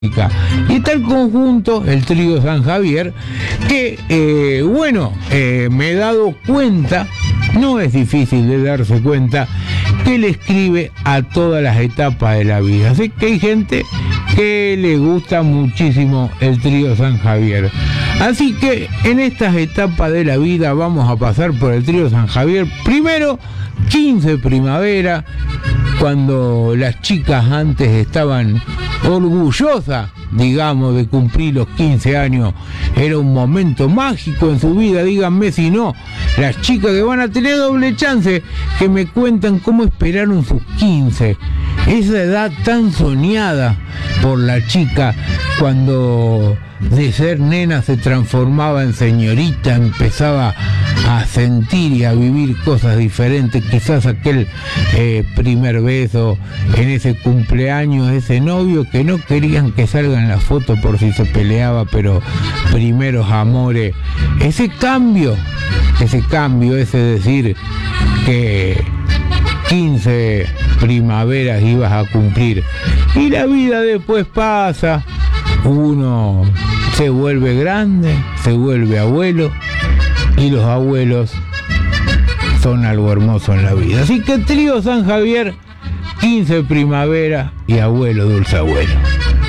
Y está el conjunto, el trío San Javier, que me he dado cuenta, no es difícil de darse cuenta, que le escribe a todas las etapas de la vida. Así que hay gente que le gusta muchísimo el trío San Javier. Así que en estas etapas de la vida vamos a pasar por el trío San Javier. Primero, 15 primavera, cuando las chicas antes estaban orgullosas, digamos, de cumplir los 15 años. Era un momento mágico en su vida, díganme si no. Las chicas que van a tener doble chance, que me cuentan cómo esperaron sus 15. Esa edad tan soñada por la chica, cuando de ser nena se transformaba en señorita, empezaba a sentir y a vivir cosas diferentes. Quizás aquel primer beso en ese cumpleaños, ese novio que no querían que salga en la foto por si se peleaba, pero primeros amores, ese cambio, ese decir que 15 primaveras ibas a cumplir, y la vida después pasa, uno se vuelve grande, se vuelve abuelo, y los abuelos son algo hermoso en la vida. Así que trío San Javier, 15 primavera y abuelo, dulce abuelo.